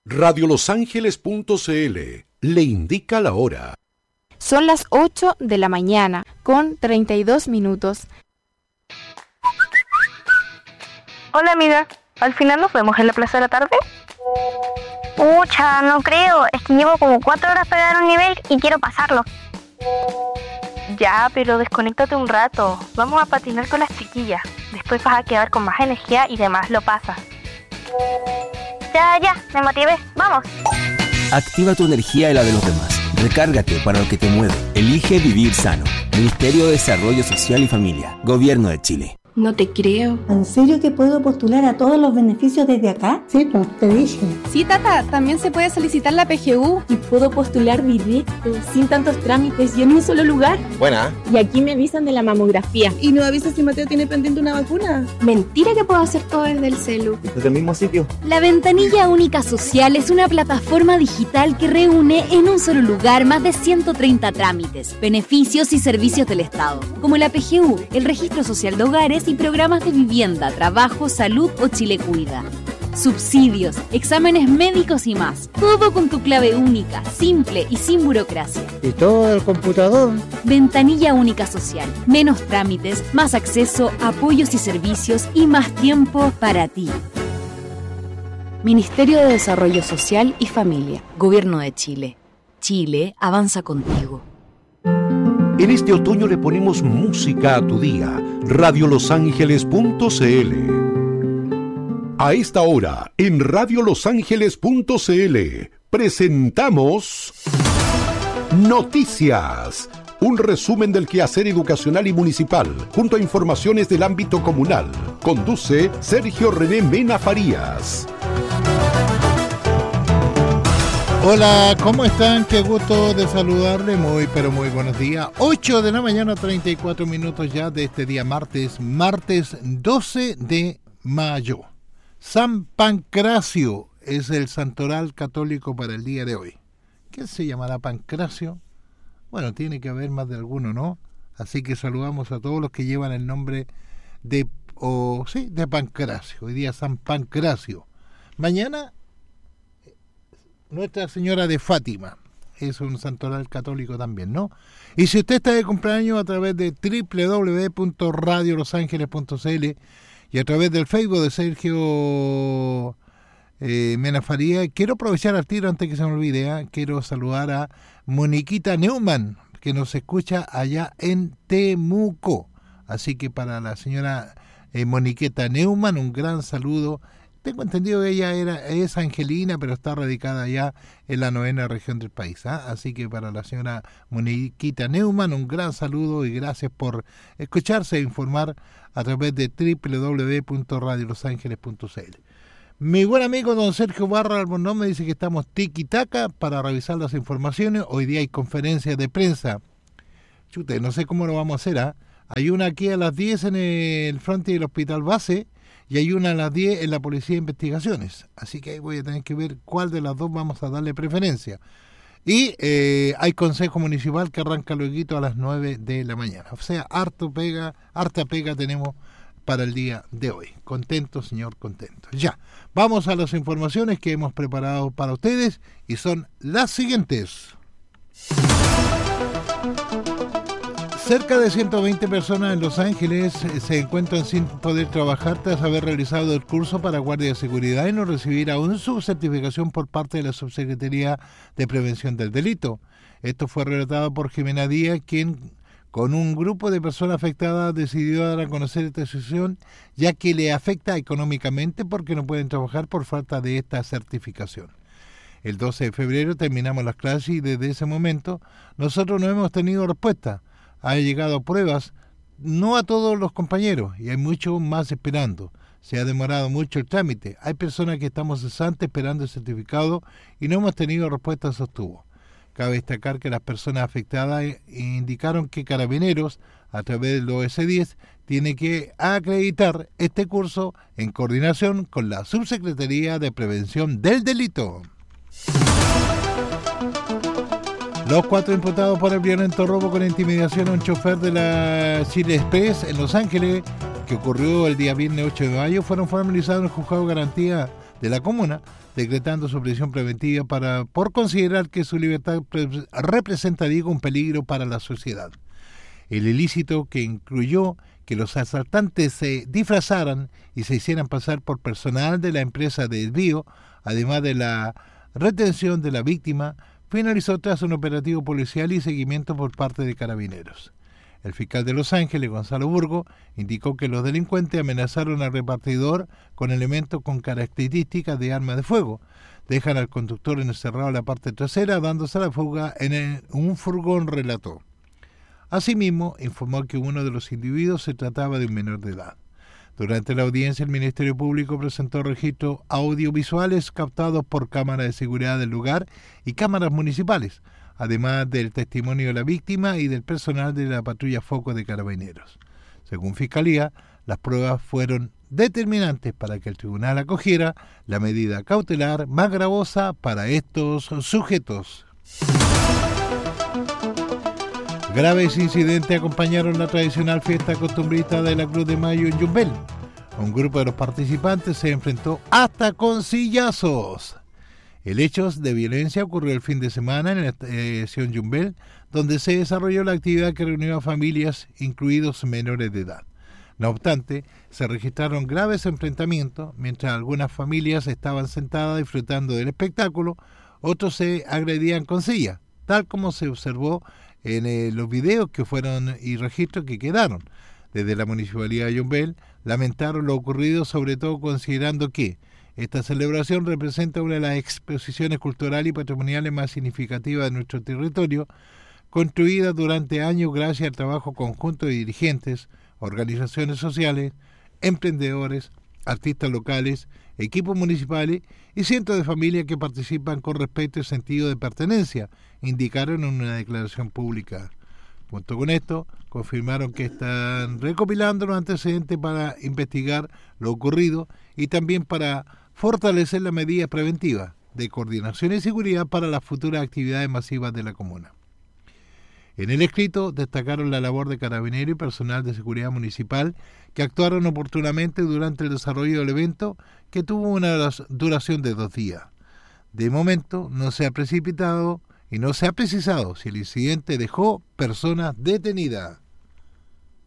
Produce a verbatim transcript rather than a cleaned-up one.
radio los ángeles punto c l le indica la hora. Son las ocho de la mañana con treinta y dos minutos. Hola amiga, ¿al final nos vemos en la plaza de la tarde? Pucha, no creo, es que llevo como cuatro horas para dar un nivel y quiero pasarlo. Ya, pero desconéctate un rato, vamos a patinar con las chiquillas, después vas a quedar con más energía y demás lo pasas. Ya, ya, me motivé, vamos. Activa tu energía y la de los demás. Recárgate para lo que te mueve. Elige vivir sano. Ministerio de Desarrollo Social y Familia. Gobierno de Chile. No te creo. ¿En serio que puedo postular a todos los beneficios desde acá? Sí, pues te dije. Sí, tata, también se puede solicitar la P G U. Y puedo postular directo, sin tantos trámites y en un solo lugar. Buena. Y aquí me avisan de la mamografía. ¿Y no avisas si Mateo tiene pendiente una vacuna? Mentira que puedo hacer todo desde el celu. Desde el mismo sitio. La Ventanilla Única Social es una plataforma digital que reúne en un solo lugar más de ciento treinta trámites, beneficios y servicios del Estado, como la P G U, el Registro Social de Hogares y programas de vivienda, trabajo, salud o Chile Cuida. Subsidios, exámenes médicos y más. Todo con tu clave única, simple y sin burocracia. ¿Y todo el computador? Ventanilla Única Social. Menos trámites, más acceso, apoyos y servicios y más tiempo para ti. Ministerio de Desarrollo Social y Familia. Gobierno de Chile. Chile avanza contigo. En este otoño le ponemos música a tu día. radio los ángeles punto c l. A esta hora, en radio los ángeles punto c l, presentamos Noticias. Un resumen del quehacer educacional y municipal, junto a informaciones del ámbito comunal. Conduce Sergio René Mena Farías. Hola, ¿cómo están? Qué gusto de saludarle, muy pero muy buenos días. ocho de la mañana, treinta y cuatro minutos ya de este día martes, martes doce de mayo. San Pancracio es el santoral católico para el día de hoy. ¿Qué se llamará Pancracio? Bueno, tiene que haber más de alguno, ¿no? Así que saludamos a todos los que llevan el nombre de, o sí, de Pancracio. Hoy día San Pancracio. Mañana Nuestra Señora de Fátima, es un santoral católico también, ¿no? Y si usted está de cumpleaños, a través de doble u doble u doble u punto radio los ángeles punto c l y a través del Facebook de Sergio eh, Mena Faría, quiero aprovechar al tiro antes que se me olvide, ¿eh? Quiero saludar a Moniquita Neumann, que nos escucha allá en Temuco. Así que para la señora eh, Moniquita Neumann, un gran saludo. Tengo entendido que ella era, es angelina, pero está radicada allá en la novena región del país, ¿eh? Así que para la señora Moniquita Neumann, un gran saludo y gracias por escucharse e informar a través de doble u doble u doble u punto radio los ángeles punto c l. Mi buen amigo don Sergio Barra Albornoz me dice que estamos tiki-taka para revisar las informaciones. Hoy día hay conferencia de prensa. Chute, no sé cómo lo vamos a hacer, ¿ah? ¿eh? Hay una aquí a las diez en el frente del Hospital Base y hay una a las diez en la Policía de Investigaciones. Así que ahí voy a tener que ver cuál de las dos vamos a darle preferencia. Y eh, hay Consejo Municipal que arranca luego a las nueve de la mañana. O sea, harto pega, harta pega tenemos para el día de hoy. Contento, señor, contento. Ya, vamos a las informaciones que hemos preparado para ustedes y son las siguientes. Cerca de ciento veinte personas en Los Ángeles se encuentran sin poder trabajar tras haber realizado el curso para guardia de seguridad y no recibir aún su certificación por parte de la Subsecretaría de Prevención del Delito. Esto fue relatado por Jimena Díaz, quien con un grupo de personas afectadas decidió dar a conocer esta situación, ya que le afecta económicamente porque no pueden trabajar por falta de esta certificación. El doce de febrero terminamos las clases y desde ese momento nosotros no hemos tenido respuesta. Ha llegado pruebas, no a todos los compañeros, y hay muchos más esperando. Se ha demorado mucho el trámite. Hay personas que estamos cesantes esperando el certificado y no hemos tenido respuesta, sostuvo. Cabe destacar que las personas afectadas indicaron que Carabineros, a través del O S diez, tiene que acreditar este curso en coordinación con la Subsecretaría de Prevención del Delito. Los cuatro imputados por el violento robo con intimidación a un chofer de la Chile Express en Los Ángeles, que ocurrió el día viernes ocho de mayo, fueron formalizados en el juzgado de garantía de la comuna, decretando su prisión preventiva para, por considerar que su libertad representa, digo, un peligro para la sociedad. El ilícito, que incluyó que los asaltantes se disfrazaran y se hicieran pasar por personal de la empresa de desvío, además de la retención de la víctima, finalizó tras un operativo policial y seguimiento por parte de Carabineros. El fiscal de Los Ángeles, Gonzalo Burgo, indicó que los delincuentes amenazaron al repartidor con elementos con características de arma de fuego. Dejan al conductor encerrado en la parte trasera, dándose a la fuga en el, un furgón, relató. Asimismo, informó que uno de los individuos se trataba de un menor de edad. Durante la audiencia, el Ministerio Público presentó registros audiovisuales captados por cámaras de seguridad del lugar y cámaras municipales, además del testimonio de la víctima y del personal de la patrulla Foco de Carabineros. Según Fiscalía, las pruebas fueron determinantes para que el tribunal acogiera la medida cautelar más gravosa para estos sujetos. Graves incidentes acompañaron la tradicional fiesta costumbrista de la Cruz de Mayo en Yumbel. Un grupo de los participantes se enfrentó hasta con sillazos. El hecho de violencia ocurrió el fin de semana en la estación Yumbel, donde se desarrolló la actividad que reunió a familias, incluidos menores de edad. No obstante, se registraron graves enfrentamientos, mientras algunas familias estaban sentadas disfrutando del espectáculo, otros se agredían con sillas, tal como se observó en eh, los videos que fueron y registros que quedaron. Desde la Municipalidad de Yumbel lamentaron lo ocurrido, sobre todo considerando que esta celebración representa una de las exposiciones culturales y patrimoniales más significativas de nuestro territorio, construida durante años gracias al trabajo conjunto de dirigentes, organizaciones sociales, emprendedores, artistas locales, equipos municipales y cientos de familias que participan con respeto y sentido de pertenencia, indicaron en una declaración pública. Junto con esto, confirmaron que están recopilando los antecedentes para investigar lo ocurrido y también para fortalecer las medidas preventivas de coordinación y seguridad para las futuras actividades masivas de la comuna. En el escrito destacaron la labor de Carabineros y personal de seguridad municipal que actuaron oportunamente durante el desarrollo del evento, que tuvo una duración de dos días. De momento no se ha precipitado y no se ha precisado si el incidente dejó personas detenidas.